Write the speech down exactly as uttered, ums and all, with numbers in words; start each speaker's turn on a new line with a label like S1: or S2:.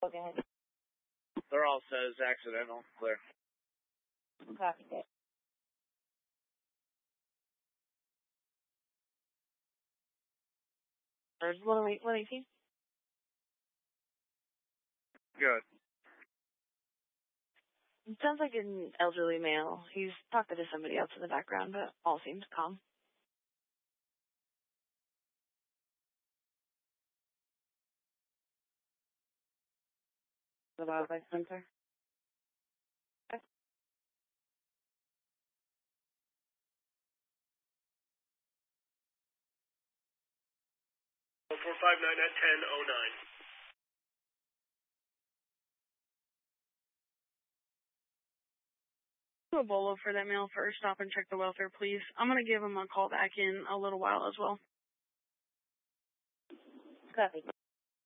S1: Okay.
S2: They're all says accidental. Clear.
S1: Copy that. There's one eighteen.
S2: Good.
S1: It sounds like an elderly male. He's talking to somebody else in the background, but all seems calm. The wildlife center. Okay.
S3: four five nine at ten oh nine.
S4: Do a bolo for that male first. Stop and check the welfare, please. I'm going to give him a call back in a little while as well.
S1: Copy.